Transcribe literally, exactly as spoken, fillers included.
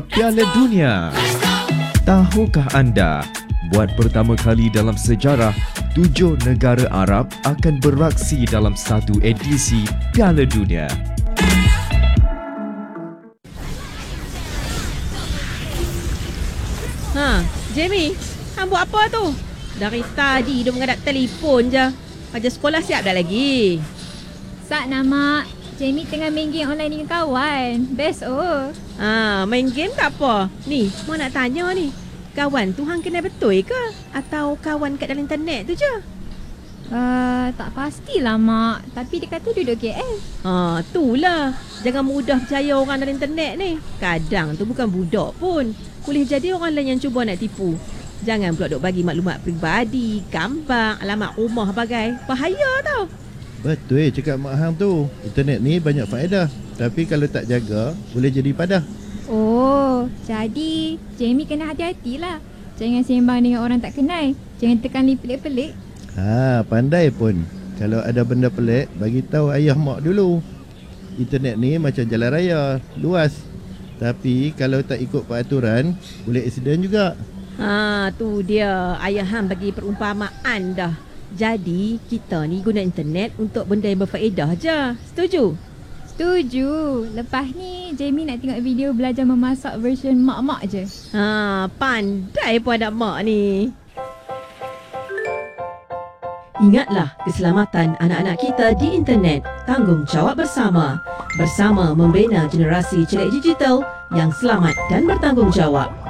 Piala Dunia. Tahukah anda, buat pertama kali dalam sejarah, tujuh negara Arab akan beraksi dalam satu edisi Piala Dunia. Ha, Jamie, hang buat apa tu? Dari tadi dia mengadap telefon je. Kerja sekolah siap dah lagi? Sak nama, Jamie tengah main game online dengan kawan. Best oh. Ha, main game tak apa. Ni, mau nak tanya ni. Kawan tu hang kenal betul ke? Atau kawan kat dalam internet tu je? Uh, tak pastilah mak. Tapi dia kata duduk K L. Ha, itulah. Jangan mudah percaya orang dalam internet ni. Kadang tu bukan budak pun. Boleh jadi orang lain yang cuba nak tipu. Jangan pula duk bagi maklumat peribadi, gambar, alamat rumah bagai. Bahaya tau. Betul cakap Mak Hang tu. Internet ni banyak faedah. Tapi kalau tak jaga, boleh jadi padah. Oh, jadi Jamie kena hati-hatilah. Jangan sembang dengan orang tak kenal. Jangan tekan link pelik-pelik. Ha, pandai pun. Kalau ada benda pelik, bagi tahu ayah mak dulu. Internet ni macam jalan raya, luas. Tapi kalau tak ikut peraturan, boleh aksiden juga. Ha, tu dia. Ayah hang bagi perumpamaan dah. Jadi, kita ni guna internet untuk benda yang berfaedah je. Setuju? Setuju. Lepas ni, Jamie nak tengok video belajar memasak version mak-mak je. Ha, pandai pun anak mak ni. Ingatlah, keselamatan anak-anak kita di internet. Tanggungjawab bersama. Bersama membina generasi celik digital yang selamat dan bertanggungjawab.